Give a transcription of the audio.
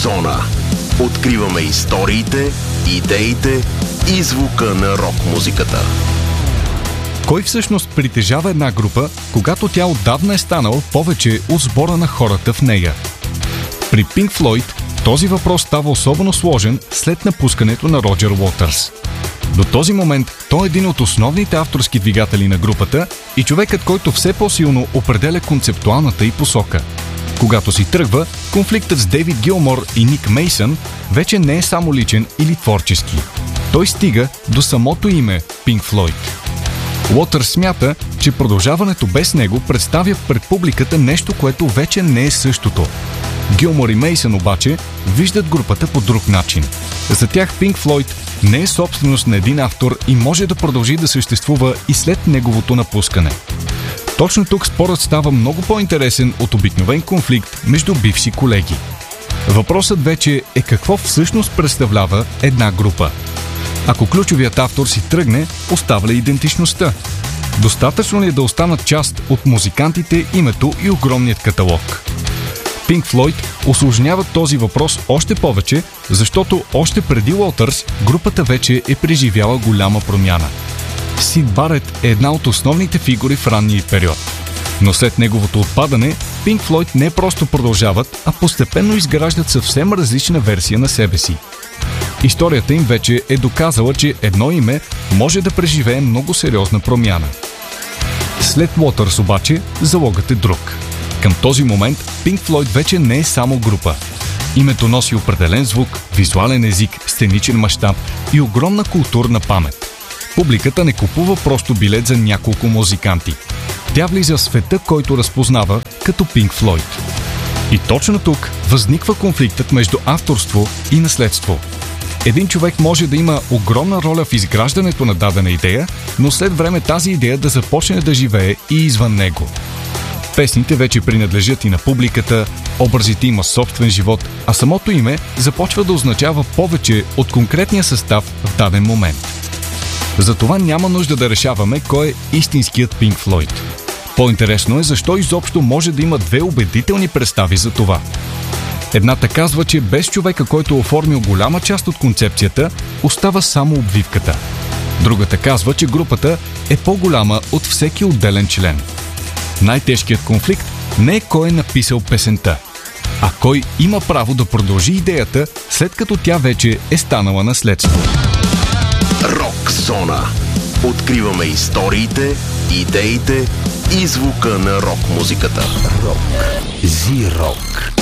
Зона. Откриваме историите, идеите и звука на рок-музиката. Кой всъщност притежава една група, когато тя отдавна е станала повече от сбора на хората в нея? При Pink Floyd този въпрос става особено сложен след напускането на Роджер Уотърс. До този момент той е един от основните авторски двигатели на групата и човекът, който все по-силно определя концептуалната й посока. Когато си тръгва, конфликтът с Дейвид Гилмор и Ник Мейсън вече не е само личен или творчески. Той стига до самото име Pink Floyd. Уотърс смята, че продължаването без него представя пред публиката нещо, което вече не е същото. Гилмор и Мейсън обаче виждат групата по друг начин. За тях Pink Floyd не е собственост на един автор и може да продължи да съществува и след неговото напускане. Точно тук спорът става много по-интересен от обикновен конфликт между бивши колеги. Въпросът вече е какво всъщност представлява една група. Ако ключовият автор си тръгне, остава ли идентичността? Достатъчно ли е да останат част от музикантите, името и огромният каталог? Pink Floyd усложняват този въпрос още повече, защото още преди Уотърс групата вече е преживяла голяма промяна. Сид Барет е една от основните фигури в ранния период. Но след неговото отпадане, Pink Floyd не просто продължават, а постепенно изграждат съвсем различна версия на себе си. Историята им вече е доказала, че едно име може да преживее много сериозна промяна. След Уотърс обаче залогът е друг. Към този момент Pink Floyd вече не е само група. Името носи определен звук, визуален език, сценичен мащаб и огромна културна памет. Публиката не купува просто билет за няколко музиканти. Тя влиза в света, който разпознава като Pink Floyd. И точно тук възниква конфликтът между авторство и наследство. Един човек може да има огромна роля в изграждането на дадена идея, но след време тази идея да започне да живее и извън него. Песните вече принадлежат и на публиката, образите има собствен живот, а самото име започва да означава повече от конкретния състав в даден момент. Затова няма нужда да решаваме кой е истинският Pink Floyd. По-интересно е защо изобщо може да има две убедителни представи за това. Едната казва, че без човека, който оформил голяма част от концепцията, остава само обвивката. Другата казва, че групата е по-голяма от всеки отделен член. Най-тежкият конфликт не е кой е написал песента, а кой има право да продължи идеята, след като тя вече е станала наследство. Рок Зона. Откриваме историите, идеите и звука на рок-музиката. Рок. Зи-рок.